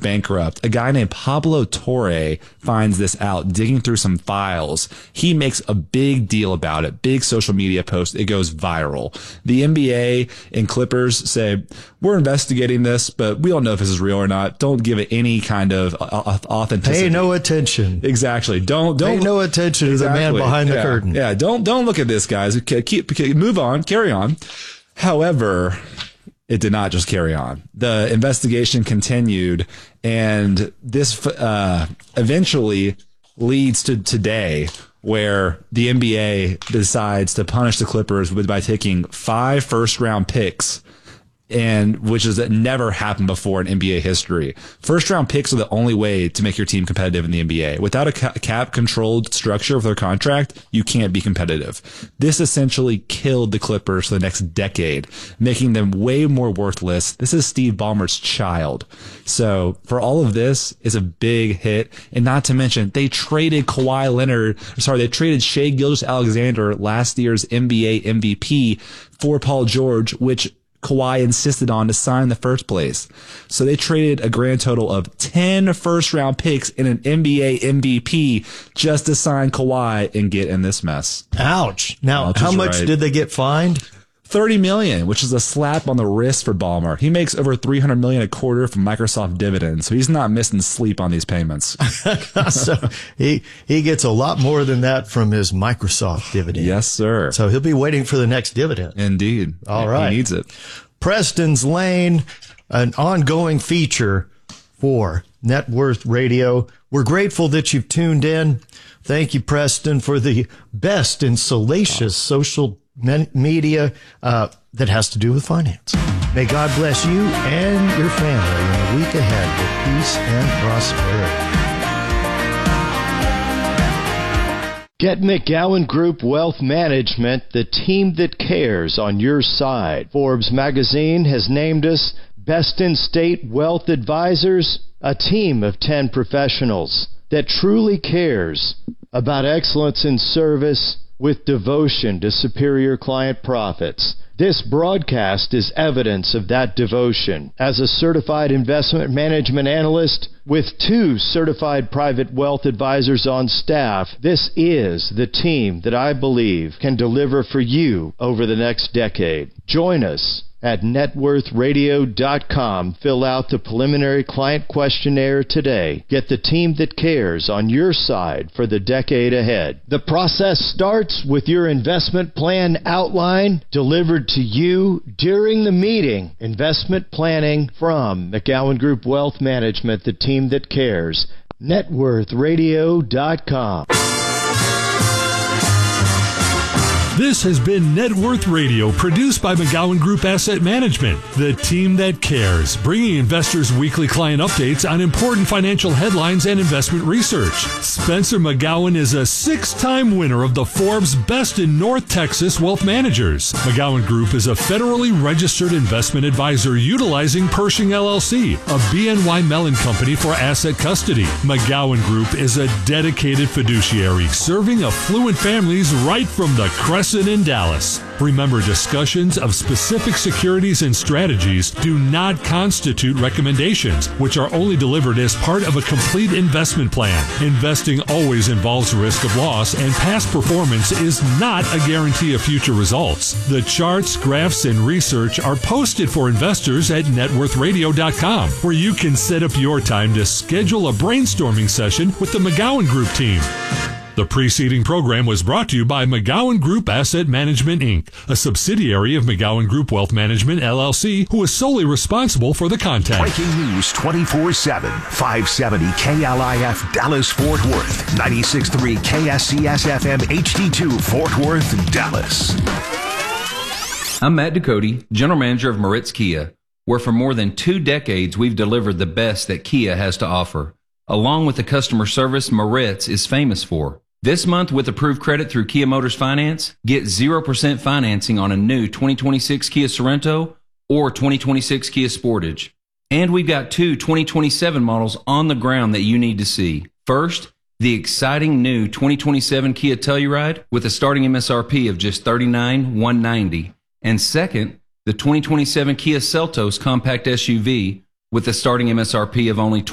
bankrupt. A guy named Pablo Torre finds this out, digging through some files. He makes a big deal about it, big social media post. It goes viral. The NBA and Clippers say, we're investigating this, but we don't know if this is real or not. Don't give it any kind of authenticity. Pay no attention. Exactly. Don't pay no attention to the man behind the curtain. Yeah. Don't look at this, guys. Move on. Carry on. However, it did not just carry on. The investigation continued, and this eventually leads to today, where the NBA decides to punish the Clippers by taking 5 first-round picks, and which has never happened before in NBA history. First round picks are the only way to make your team competitive in the NBA. Without a cap controlled structure of their contract, you can't be competitive. This essentially killed the Clippers for the next decade, making them way more worthless. This is Steve Ballmer's child. So for all of this, it's a big hit. And not to mention, they traded they traded Shai Gilgeous-Alexander, last year's NBA MVP, for Paul George, which Kawhi insisted on to sign in the first place. So they traded a grand total of 10 first-round picks and an NBA MVP just to sign Kawhi and get in this mess. Ouch. Now, how much did they get fined? $30 million, which is a slap on the wrist for Ballmer. He makes over $300 million a quarter from Microsoft dividends, so he's not missing sleep on these payments. So he gets a lot more than that from his Microsoft dividend. Yes, sir. So he'll be waiting for the next dividend. Indeed. All right. He needs it. Preston's Lane, an ongoing feature for Net Worth Radio. We're grateful that you've tuned in. Thank you, Preston, for the best and salacious social media that has to do with finance. May God bless you and your family in the week ahead with peace and prosperity. Get McGowan Group Wealth Management, the team that cares, on your side. Forbes magazine has named us Best in State Wealth Advisors, a team of 10 professionals that truly cares about excellence in service with devotion to superior client profits. This broadcast is evidence of that devotion. As a certified investment management analyst with 2 certified private wealth advisors on staff, this is the team that I believe can deliver for you over the next decade. Join us at networthradio.com. Fill out the preliminary client questionnaire today. Get the team that cares on your side for the decade ahead. The process starts with your investment plan outline delivered to you during the meeting. Investment planning from McGowan Group Wealth Management, the team that cares. networthradio.com. This has been Net Worth Radio, produced by McGowan Group Asset Management, the team that cares, bringing investors weekly client updates on important financial headlines and investment research. Spencer McGowan is a 6-time winner of the Forbes Best in North Texas Wealth Managers. McGowan Group is a federally registered investment advisor utilizing Pershing LLC, a BNY Mellon company for asset custody. McGowan Group is a dedicated fiduciary serving affluent families right from the Crescent in Dallas. Remember, discussions of specific securities and strategies do not constitute recommendations, which are only delivered as part of a complete investment plan. Investing always involves risk of loss, and past performance is not a guarantee of future results. The charts, graphs, and research are posted for investors at networthradio.com, where you can set up your time to schedule a brainstorming session with the McGowan Group team. The preceding program was brought to you by McGowan Group Asset Management, Inc., a subsidiary of McGowan Group Wealth Management, LLC, who is solely responsible for the content. Breaking news 24/7, 570 KLIF Dallas-Fort Worth, 96.3 KSCS-FM HD2 Fort Worth, Dallas. I'm Matt Ducote, General Manager of Moritz Kia, where for more than 2 decades we've delivered the best that Kia has to offer, along with the customer service Moritz is famous for. This month, with approved credit through Kia Motors Finance, get 0% financing on a new 2026 Kia Sorento or 2026 Kia Sportage. And we've got 2 2027 models on the ground that you need to see. First, the exciting new 2027 Kia Telluride with a starting MSRP of just $39,190. And second, the 2027 Kia Seltos compact SUV with a starting MSRP of only